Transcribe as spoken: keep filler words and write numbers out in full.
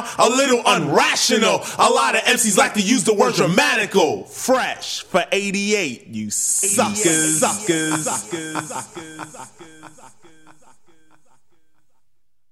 a little unrational. A lot of M Cs like to use the word dramatical. Fresh for eighty-eight, you suckers. Suckers. Suckers. Suckers. Suckers.